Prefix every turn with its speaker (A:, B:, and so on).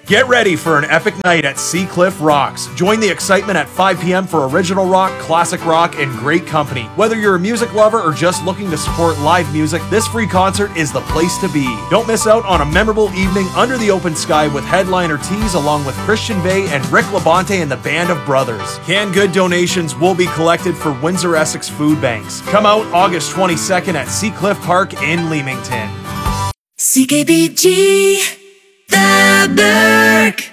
A: Get ready for an epic night at Seacliff Rocks. Join the excitement at 5 p.m. for original rock, classic rock, and great company. Whether you're a music lover or just looking to support live music, this free concert is the place to be. Don't miss out on a memorable evening under the open sky with headliner Tees along with Christian Bay and Rick Labonte and the Band of Brothers. Canned good donations will be collected for Windsor Essex Food Banks. Come out August 22nd at Seacliff Park in Leamington.
B: CKBG, The Berg.